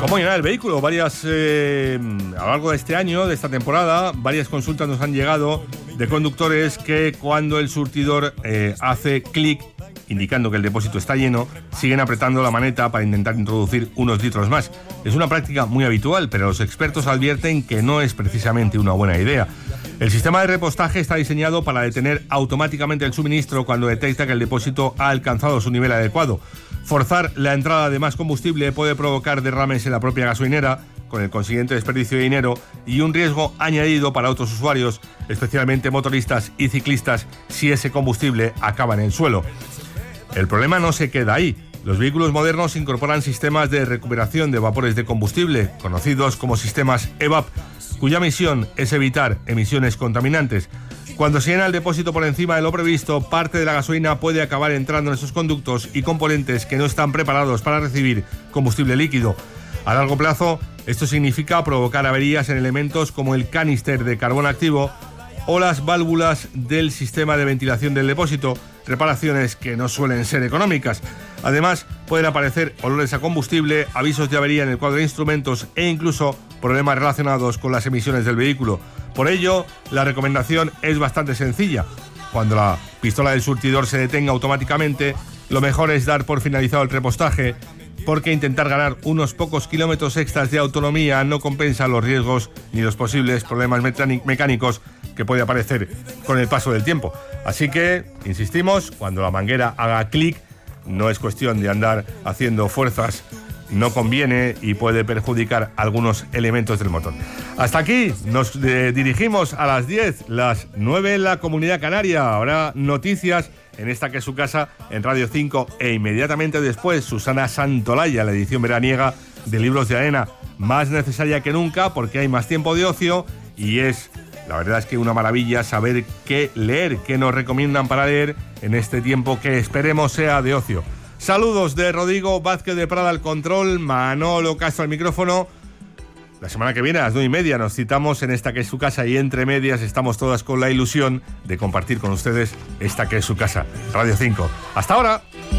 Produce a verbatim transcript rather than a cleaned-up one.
¿Cómo llenar el vehículo? Varias, eh, a lo largo de este año, de esta temporada, varias consultas nos han llegado de conductores que cuando el surtidor eh, hace clic, indicando que el depósito está lleno, siguen apretando la maneta para intentar introducir unos litros más. Es una práctica muy habitual, pero los expertos advierten que no es precisamente una buena idea. El sistema de repostaje está diseñado para detener automáticamente el suministro cuando detecta que el depósito ha alcanzado su nivel adecuado. Forzar la entrada de más combustible puede provocar derrames en la propia gasolinera, con el consiguiente desperdicio de dinero y un riesgo añadido para otros usuarios, especialmente motoristas y ciclistas, si ese combustible acaba en el suelo. El problema no se queda ahí. Los vehículos modernos incorporan sistemas de recuperación de vapores de combustible, conocidos como sistemas E V A P, cuya misión es evitar emisiones contaminantes. Cuando se llena el depósito por encima de lo previsto, parte de la gasolina puede acabar entrando en esos conductos y componentes que no están preparados para recibir combustible líquido. A largo plazo, esto significa provocar averías en elementos como el canister de carbón activo o las válvulas del sistema de ventilación del depósito, reparaciones que no suelen ser económicas. Además, pueden aparecer olores a combustible, avisos de avería en el cuadro de instrumentos e incluso problemas relacionados con las emisiones del vehículo. Por ello, la recomendación es bastante sencilla. Cuando la pistola del surtidor se detenga automáticamente, lo mejor es dar por finalizado el repostaje, porque intentar ganar unos pocos kilómetros extras de autonomía no compensa los riesgos ni los posibles problemas mecánicos que puede aparecer con el paso del tiempo. Así que, insistimos, cuando la manguera haga clic, no es cuestión de andar haciendo fuerzas, no conviene y puede perjudicar algunos elementos del motor. Hasta aquí nos eh, dirigimos a las diez, las nueve en la Comunidad Canaria. Habrá noticias en esta que es su casa, en Radio cinco, e inmediatamente después Susana Santolaya, la edición veraniega de Libros de Arena, más necesaria que nunca porque hay más tiempo de ocio y es, la verdad es que una maravilla saber qué leer, qué nos recomiendan para leer en este tiempo que esperemos sea de ocio. Saludos de Rodrigo Vázquez de Prada al control, Manolo Castro al micrófono. La semana que viene a las nueve y media nos citamos en esta que es su casa y entre medias estamos todas con la ilusión de compartir con ustedes esta que es su casa, Radio cinco. ¡Hasta ahora!